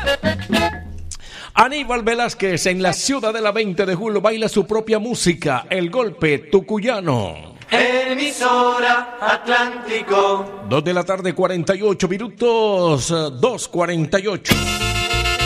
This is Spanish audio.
Aníbal Velázquez en la ciudad de la 20 de julio baila su propia música, El Golpe Tucuyano. Emisora Atlántico. 2 de la tarde, 48 minutos, 2:48.